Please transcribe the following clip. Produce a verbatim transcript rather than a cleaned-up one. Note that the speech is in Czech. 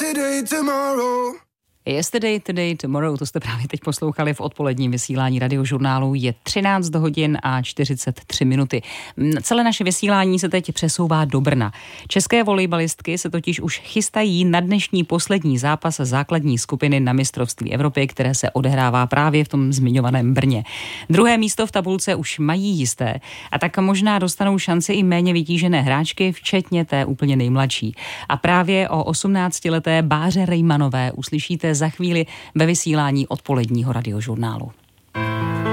Yesterday, tomorrow. Yesterday, Today, Tomorrow, to jste právě teď poslouchali v odpoledním vysílání Radiožurnálu. Je třináct hodin a čtyřicet tři minuty. Celé naše vysílání se teď přesouvá do Brna. České volejbalistky se totiž už chystají na dnešní poslední zápas základní skupiny na mistrovství Evropy, které se odehrává právě v tom zmiňovaném Brně. Druhé místo v tabulce už mají jisté a tak možná dostanou šanci i méně vytížené hráčky, včetně té úplně nejmladší. A právě o osmnáctileté Báře Rejmanové uslyšíte za chvíli ve vysílání odpoledního Radiožurnálu.